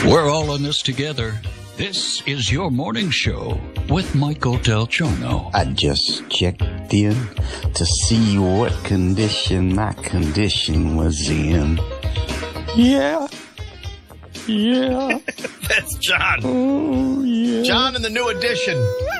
We're all in this together. This is your morning show with Michael Del Giorno. I just checked in to see what condition my condition was in. Yeah. That's John. Oh, yeah. John in the new edition.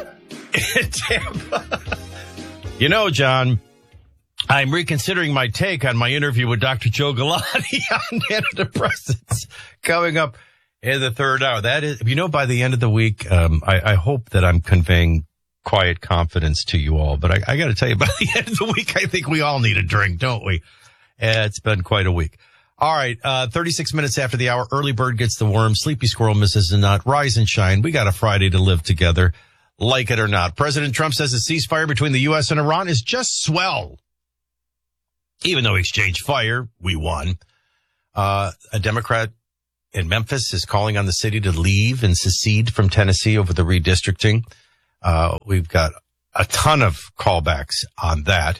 You know, John, I'm reconsidering my take on my interview with Dr. Joe Galati on antidepressants coming up in the third hour. That is, by the end of the week, I hope that I'm conveying quiet confidence to you all. But I got to tell you, by the end of the week, I think we all need a drink, don't we? It's been quite a week. All right, 36 minutes after the hour, early bird gets the worm, sleepy squirrel misses the nut, rise and shine. We got a Friday to live together, like it or not. President Trump says the ceasefire between the U.S. and Iran is just swell. Even though we exchanged fire, we won. A Democrat in Memphis is calling on the city to leave and secede from Tennessee over the redistricting. We've got a ton of callbacks on that.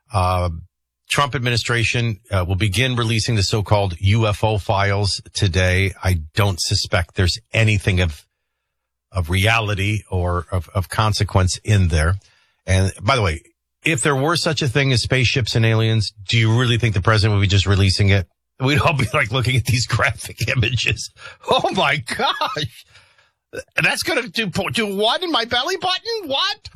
Trump administration will begin releasing the so-called UFO files today. I don't suspect there's anything of reality or of consequence in there. And by the way, if there were such a thing as spaceships and aliens, do you really think the president would be just releasing it? We'd all be like looking at these graphic images. Oh my gosh. That's going to do what in my belly button? What?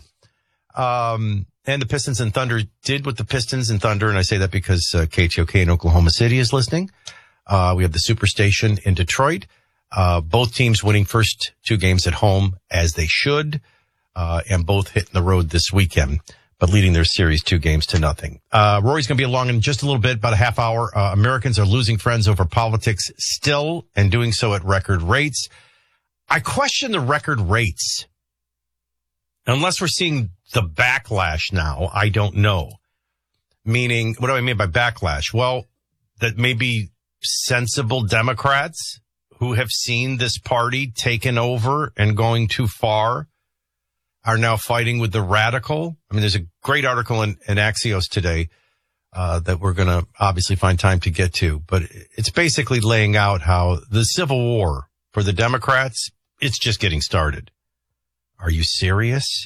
And the Pistons and Thunder did what the Pistons and Thunder, and I say that because KTOK in Oklahoma City is listening. We have the Superstation in Detroit. Both teams winning first two games at home as they should, and both hitting the road this weekend, but leading their series 2-0. Rory's going to be along in just a little bit, about a half hour. Americans are losing friends over politics still, and doing so at record rates. I question the record rates. Unless we're seeing the backlash now, I don't know. Meaning, what do I mean by backlash? Well, that maybe sensible Democrats who have seen this party taken over and going too far are now fighting with the radical. I mean, there's a great article in Axios today that we're going to obviously find time to get to. But it's basically laying out how the Civil War for the Democrats, it's just getting started. Are you serious?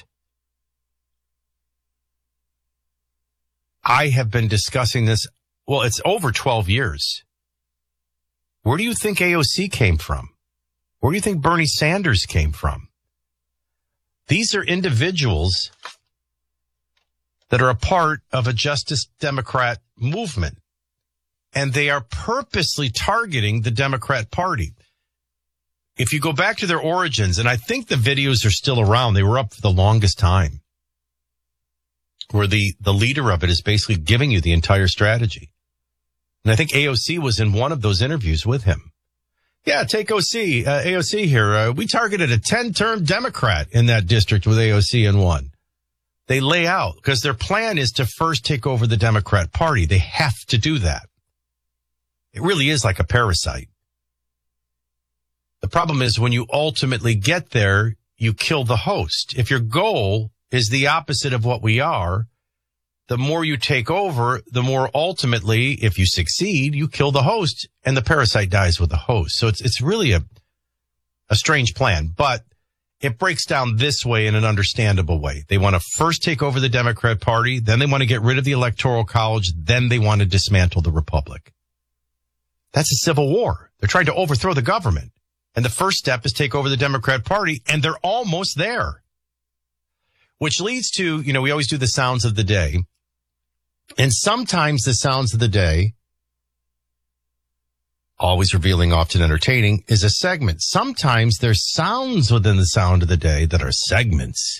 I have been discussing this. Well, it's over 12 years. Where do you think AOC came from? Where do you think Bernie Sanders came from? These are individuals that are a part of a Justice Democrat movement, and they are purposely targeting the Democrat Party. If you go back to their origins, and I think the videos are still around, they were up for the longest time, where the leader of it is basically giving you the entire strategy. And I think AOC was in one of those interviews with him. Yeah, take AOC here. We targeted a 10-term Democrat in that district with AOC and won. They lay out, because their plan is to first take over the Democrat Party. They have to do that. It really is like a parasite. The problem is when you ultimately get there, you kill the host. If your goal is the opposite of what we are, the more you take over, the more ultimately, if you succeed, you kill the host and the parasite dies with the host. So it's really a strange plan, but it breaks down this way in an understandable way. They want to first take over the Democrat Party, then they want to get rid of the Electoral College, then they want to dismantle the Republic. That's a civil war. They're trying to overthrow the government. And the first step is take over the Democrat Party, and they're almost there. Which leads to, we always do the sounds of the day. And sometimes the sounds of the day, always revealing, often entertaining, is a segment. Sometimes there's sounds within the sound of the day that are segments.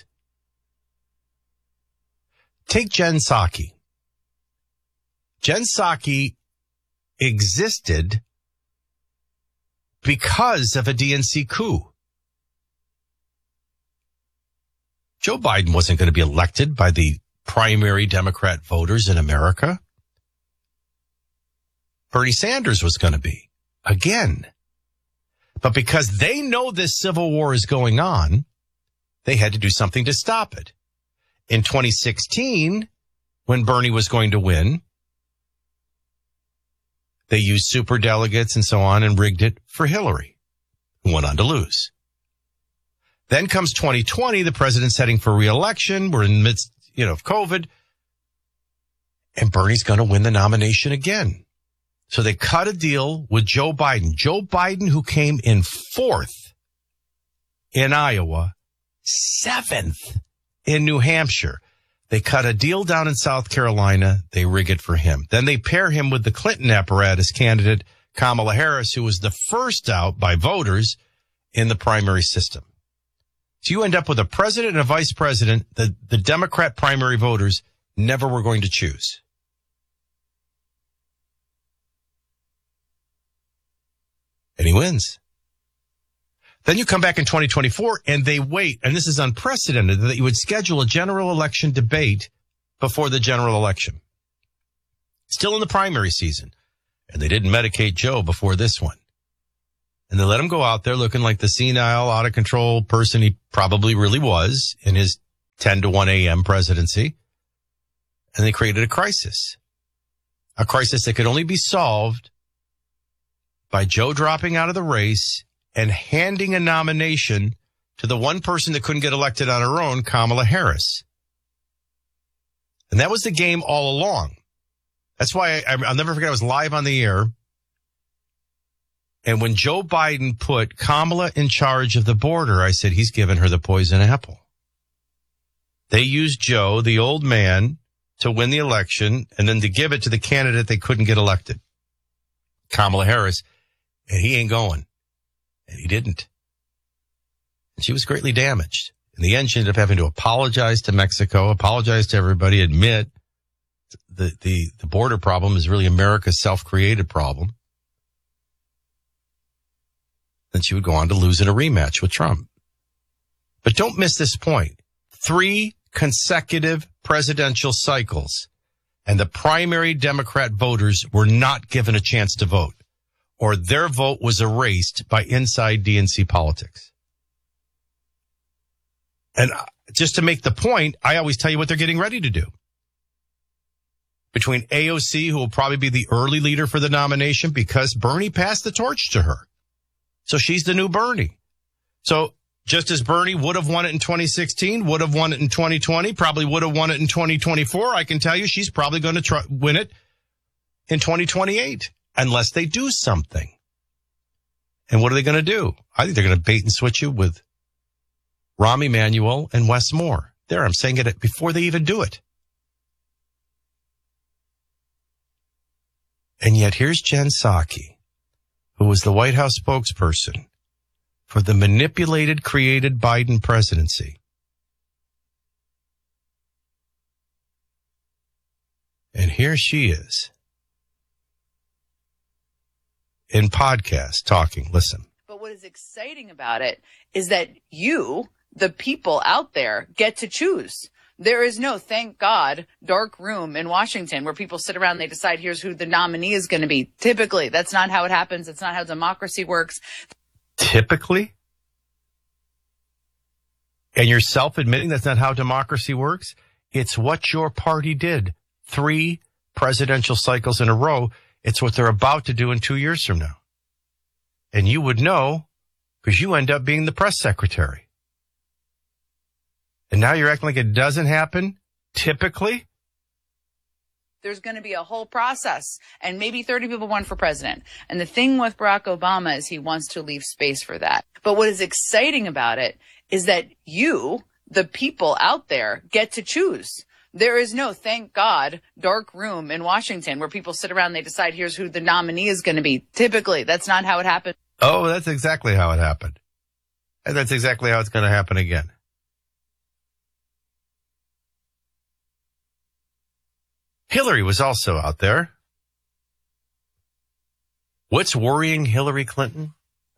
Take Jen Psaki. Jen Psaki existed because of a DNC coup. Joe Biden wasn't going to be elected by the primary Democrat voters in America. Bernie Sanders was going to be, again. But because they know this civil war is going on, they had to do something to stop it. In 2016, when Bernie was going to win, they used superdelegates and so on and rigged it for Hillary. who went on to lose. Then comes 2020, the president's heading for re-election. We're in the midst, of COVID. And Bernie's going to win the nomination again. So they cut a deal with Joe Biden. Joe Biden, who came in 4th in Iowa, 7th in New Hampshire. They cut a deal down in South Carolina. They rig it for him. Then they pair him with the Clinton apparatus candidate, Kamala Harris, who was the first out by voters in the primary system. So you end up with a president and a vice president that the Democrat primary voters never were going to choose. And he wins. Then you come back in 2024 and they wait, and this is unprecedented, that you would schedule a general election debate before the general election. Still in the primary season. And they didn't medicate Joe before this one. And they let him go out there looking like the senile, out of control person he probably really was in his 10 to 1 a.m. presidency. And they created a crisis. A crisis that could only be solved by Joe dropping out of the race and handing a nomination to the one person that couldn't get elected on her own, Kamala Harris. And that was the game all along. That's why I'll never forget, I was live on the air. And when Joe Biden put Kamala in charge of the border, I said, he's given her the poison apple. They used Joe, the old man, to win the election and then to give it to the candidate they couldn't get elected, Kamala Harris. And he ain't going. And he didn't. And she was greatly damaged. In the end, she ended up having to apologize to Mexico, apologize to everybody, admit the border problem is really America's self-created problem. Then she would go on to lose in a rematch with Trump. But don't miss this point. 3 consecutive presidential cycles, and the primary Democrat voters were not given a chance to vote, or their vote was erased by inside DNC politics. And just to make the point, I always tell you what they're getting ready to do. Between AOC, who will probably be the early leader for the nomination because Bernie passed the torch to her. So she's the new Bernie. So just as Bernie would have won it in 2016, would have won it in 2020, probably would have won it in 2024, I can tell you she's probably going to win it in 2028 unless they do something. And what are they going to do? I think they're going to bait and switch you with Rahm Emanuel and Wes Moore. There, I'm saying it before they even do it. And yet here's Jen Psaki, who was the White House spokesperson for the manipulated, created Biden presidency. And here she is in podcast talking. Listen. But what is exciting about it is that you, the people out there, get to choose. There is no, thank God, dark room in Washington where people sit around and they decide here's who the nominee is going to be. Typically, that's not how it happens. It's not how democracy works. Typically? And you're self-admitting that's not how democracy works? It's what your party did 3 presidential cycles in a row. It's what they're about to do in 2 years from now. And you would know because you end up being the press secretary. And now you're acting like it doesn't happen, typically? There's going to be a whole process, and maybe 30 people run for president. And the thing with Barack Obama is he wants to leave space for that. But what is exciting about it is that you, the people out there, get to choose. There is no, thank God, dark room in Washington where people sit around and they decide here's who the nominee is going to be. Typically, that's not how it happens. Oh, that's exactly how it happened. And that's exactly how it's going to happen again. Hillary was also out there. What's worrying Hillary Clinton?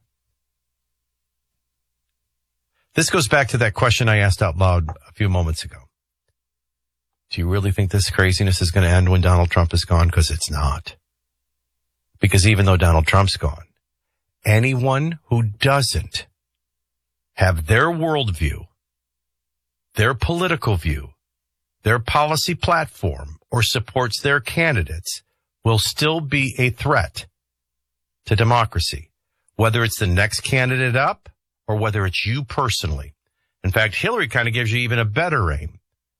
This goes back to that question I asked out loud a few moments ago. Do you really think this craziness is going to end when Donald Trump is gone? Because it's not. Because even though Donald Trump's gone, anyone who doesn't have their worldview, their political view, their policy platform, or supports their candidates will still be a threat to democracy. whether it's the next candidate up or whether it's you personally. In fact, Hillary kind of gives you even a better aim.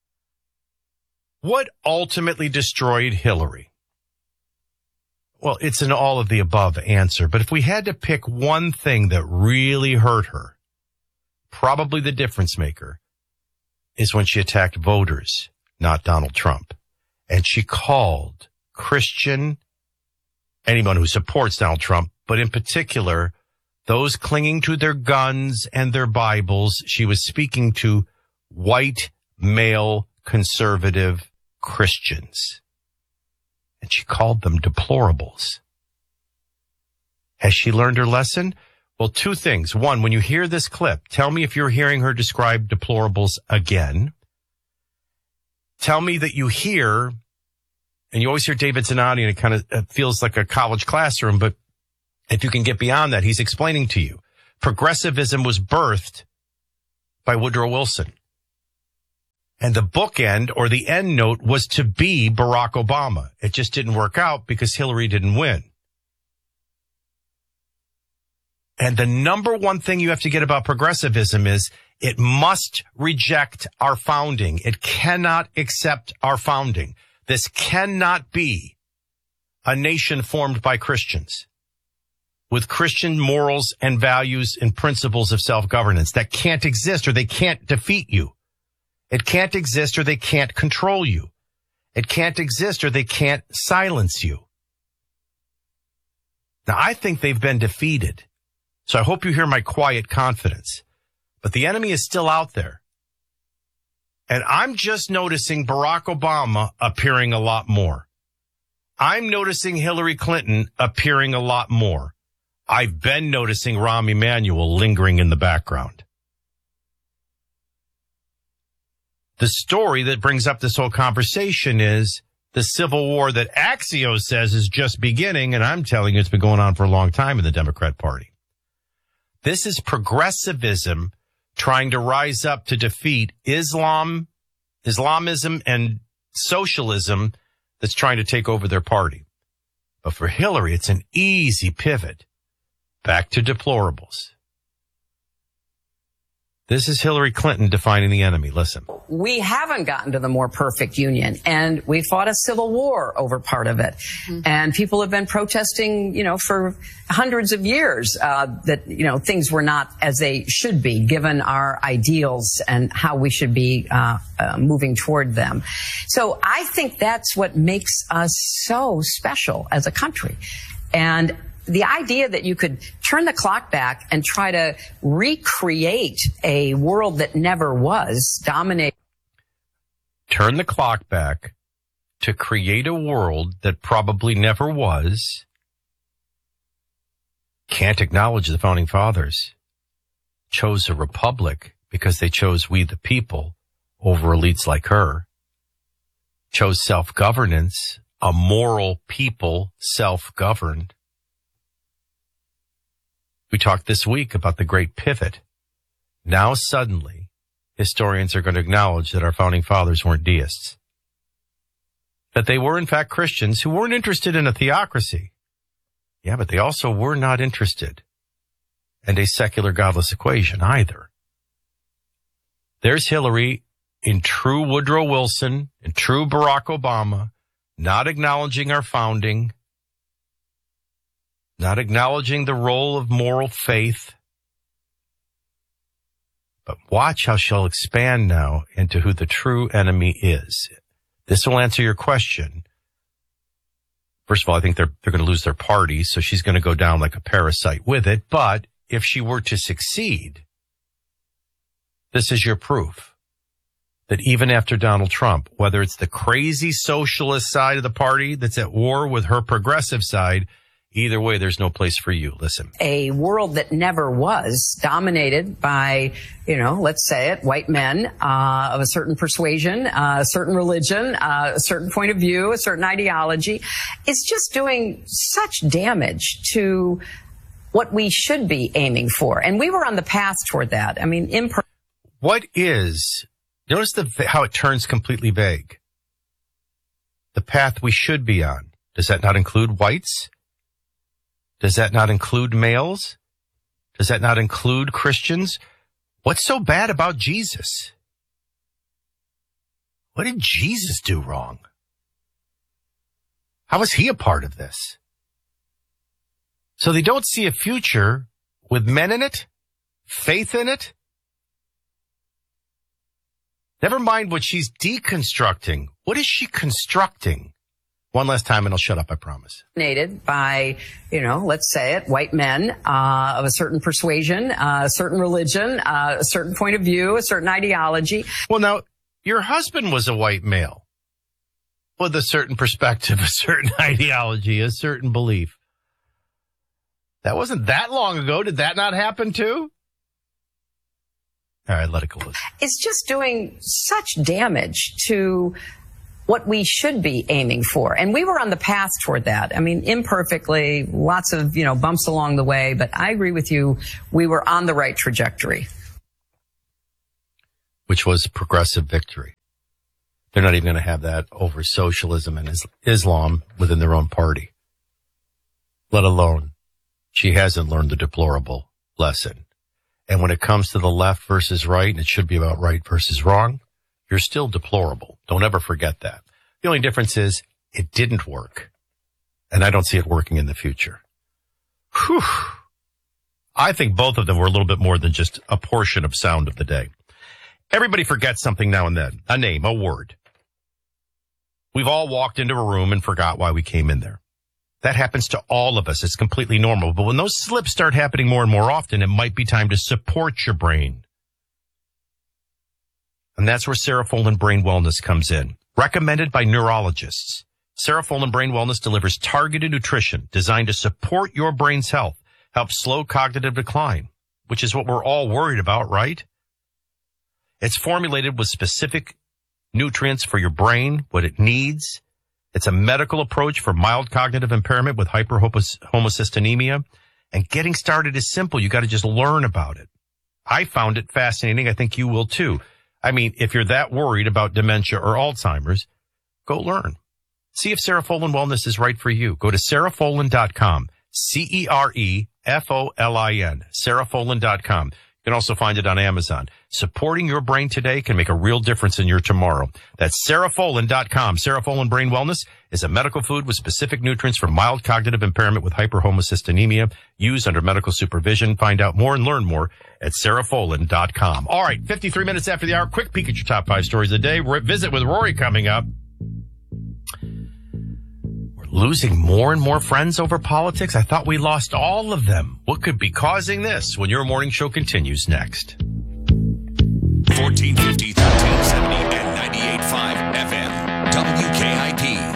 What ultimately destroyed Hillary? Well, it's an all of the above answer, but if we had to pick one thing that really hurt her, probably the difference maker is when she attacked voters, not Donald Trump. And she called Christian, anyone who supports Donald Trump, but in particular, those clinging to their guns and their Bibles. She was speaking to white, male, conservative Christians. And she called them deplorables. Has she learned her lesson? Well, two things. One, when you hear this clip, tell me if you're hearing her describe deplorables again. Tell me that you hear, and you always hear David Zanotti, and it kind of feels like a college classroom, but if you can get beyond that, he's explaining to you. Progressivism was birthed by Woodrow Wilson. And the bookend or the end note was to be Barack Obama. It just didn't work out because Hillary didn't win. And the number one thing you have to get about progressivism is it must reject our founding. It cannot accept our founding. This cannot be a nation formed by Christians with Christian morals and values and principles of self-governance. That can't exist, or they can't defeat you. It can't exist, or they can't control you. It can't exist, or they can't silence you. Now, I think they've been defeated. So I hope you hear my quiet confidence. But the enemy is still out there. And I'm just noticing Barack Obama appearing a lot more. I'm noticing Hillary Clinton appearing a lot more. I've been noticing Rahm Emanuel lingering in the background. The story that brings up this whole conversation is the civil war that Axios says is just beginning, and I'm telling you it's been going on for a long time in the Democrat Party. This is progressivism trying to rise up to defeat Islamism, and socialism that's trying to take over their party. But for Hillary, it's an easy pivot back to deplorables. This is Hillary Clinton defining the enemy. Listen. We haven't gotten to the more perfect union, and we fought a civil war over part of it. Mm-hmm. And people have been protesting, for hundreds of years, that, things were not as they should be given our ideals and how we should be, moving toward them. So I think that's what makes us so special as a country. And the idea that you could turn the clock back and try to recreate a world that never was dominated. Turn the clock back to create a world that probably never was. Can't acknowledge the founding fathers chose a republic because they chose we the people over elites like her. Chose self-governance, a moral people self-governed. We talked this week about the great pivot. Now suddenly, historians are going to acknowledge that our founding fathers weren't deists. That they were in fact Christians who weren't interested in a theocracy. Yeah, but they also were not interested in a secular godless equation either. There's Hillary in true Woodrow Wilson, in true Barack Obama, not acknowledging our founding, not acknowledging the role of moral faith. But watch how she'll expand now into who the true enemy is. This will answer your question. First of all, I think they're going to lose their party, so she's going to go down like a parasite with it. But if she were to succeed, this is your proof that even after Donald Trump, whether it's the crazy socialist side of the party that's at war with her progressive side, either way, there's no place for you. Listen. A world that never was dominated by, let's say it, white men of a certain persuasion, a certain religion, a certain point of view, a certain ideology, is just doing such damage to what we should be aiming for. And we were on the path toward that. I mean, what is, notice how it turns completely vague. The path we should be on. Does that not include whites? Does that not include males? Does that not include Christians? What's so bad about Jesus? What did Jesus do wrong? How was he a part of this? So they don't see a future with men in it, faith in it. Never mind what she's deconstructing. What is she constructing? One last time and I'll shut up, I promise. By, let's say it, white men of a certain persuasion, a certain religion, a certain point of view, a certain ideology. Well, now, your husband was a white male with a certain perspective, a certain ideology, a certain belief. That wasn't that long ago. Did that not happen too? All right, let it go. It's just doing such damage to what we should be aiming for. And we were on the path toward that. I mean, imperfectly, lots of, bumps along the way, but I agree with you. We were on the right trajectory. Which was progressive victory. They're not even going to have that over socialism and Islam within their own party. Let alone, she hasn't learned the deplorable lesson. And when it comes to the left versus right, and it should be about right versus wrong, you're still deplorable. Don't ever forget that. The only difference is it didn't work. And I don't see it working in the future. Whew. I think both of them were a little bit more than just a portion of sound of the day. Everybody forgets something now and then. A name, a word. We've all walked into a room and forgot why we came in there. That happens to all of us. It's completely normal. But when those slips start happening more and more often, it might be time to support your brain. And that's where Serofolin Brain Wellness comes in. Recommended by neurologists. Serofolin Brain Wellness delivers targeted nutrition designed to support your brain's health, help slow cognitive decline, which is what we're all worried about, right? It's formulated with specific nutrients for your brain, what it needs. It's a medical approach for mild cognitive impairment with hyperhomocystinemia. And getting started is simple. You got to just learn about it. I found it fascinating. I think you will too. I mean, if you're that worried about dementia or Alzheimer's, go learn. See if Serofolin Wellness is right for you. Go to Serofolin.com. Cerefolin. Serofolin.com. You can also find it on Amazon. Supporting your brain today can make a real difference in your tomorrow. That's Serofolin.com. Serofolin Brain Wellness is a medical food with specific nutrients for mild cognitive impairment with hyperhomocystinemia, used under medical supervision. Find out more and learn more at Serofolin.com. All right, 53 minutes after the hour, quick peek at your top 5 stories of the day. Visit with Rory coming up. Losing more and more friends over politics? I thought we lost all of them. What could be causing this? When your morning show continues next. 1450, 1370, and 98.5 FM. WKIP.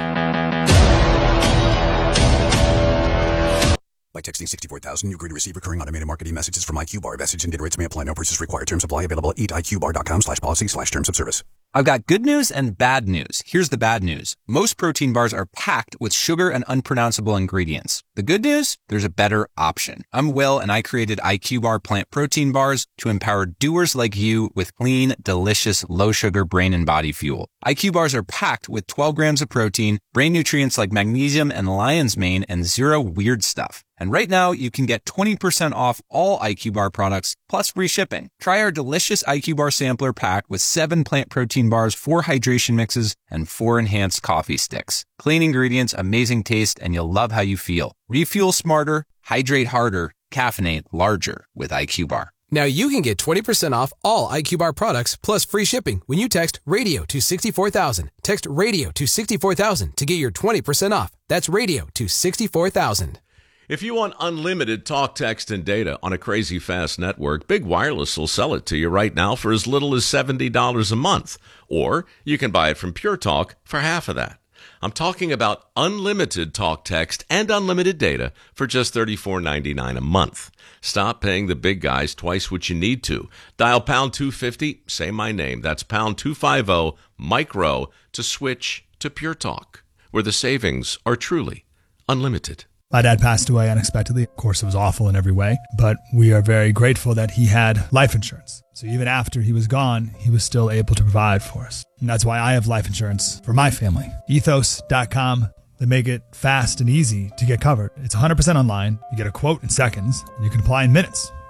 By texting 64,000, you agree to receive recurring automated marketing messages from IQ Bar. Message and data rates may apply. No purchase required. Terms apply. Available at eatiqbar.com/policy/terms of service. I've got good news and bad news. Here's the bad news. Most protein bars are packed with sugar and unpronounceable ingredients. The good news? There's a better option. I'm Will, and I created IQ Bar plant protein bars to empower doers like you with clean, delicious, low-sugar brain and body fuel. IQ Bars are packed with 12 grams of protein, brain nutrients like magnesium and lion's mane, and zero weird stuff. And right now, you can get 20% off all IQ Bar products, plus free shipping. Try our delicious IQ Bar sampler pack with 7 plant protein bars, 4 hydration mixes, and 4 enhanced coffee sticks. Clean ingredients, amazing taste, and you'll love how you feel. Refuel smarter, hydrate harder, caffeinate larger with IQ Bar. Now you can get 20% off all IQ Bar products plus free shipping when you text radio to 64,000. Text radio to 64,000 to get your 20% off. That's radio to 64,000. If you want unlimited talk, text, and data on a crazy fast network, Big Wireless will sell it to you right now for as little as $70 a month. Or you can buy it from Pure Talk for half of that. I'm talking about unlimited talk, text, and unlimited data for just $34.99 a month. Stop paying the big guys twice what you need to. Dial pound 250, say my name. That's pound 250, micro, to switch to Pure Talk, where the savings are truly unlimited. My dad passed away unexpectedly. Of course, it was awful in every way, but we are very grateful that he had life insurance. So even after he was gone, he was still able to provide for us. And that's why I have life insurance for my family. Ethos.com. They make it fast and easy to get covered. It's 100% online. You get a quote in seconds, and you can apply in minutes.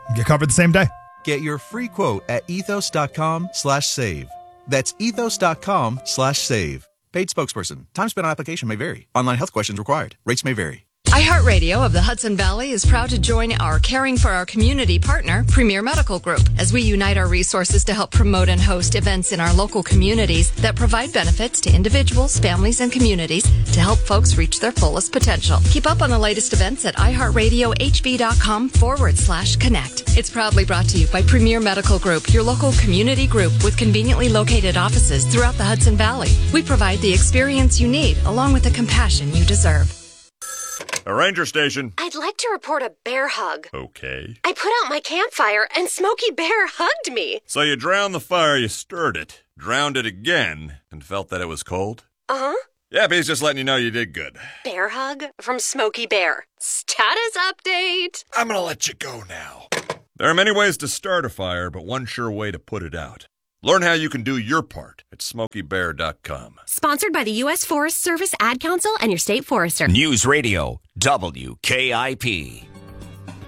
Get covered the same day. Get your free quote at ethos.com/save. That's ethos.com/save. Paid spokesperson. Time spent on application may vary. Online health questions required. Rates may vary. iHeartRadio of the Hudson Valley is proud to join our Caring for Our Community partner, Premier Medical Group, as we unite our resources to help promote and host events in our local communities that provide benefits to individuals, families, and communities to help folks reach their fullest potential. Keep up on the latest events at iHeartRadioHV.com/connect. It's proudly brought to you by Premier Medical Group, your local community group with conveniently located offices throughout the Hudson Valley. We provide the experience you need along with the compassion you deserve. A ranger station. I'd like to report a bear hug. Okay. I put out my campfire and Smokey Bear hugged me. So you drowned the fire, you stirred it, drowned it again, and felt that it was cold? Uh-huh. Yep, he's just letting you know you did good. Bear hug from Smokey Bear. Status update. I'm gonna let you go now. There are many ways to start a fire, but one sure way to put it out. Learn how you can do your part at SmokeyBear.com. Sponsored by the U.S. Forest Service Ad Council and your state forester. News Radio WKIP.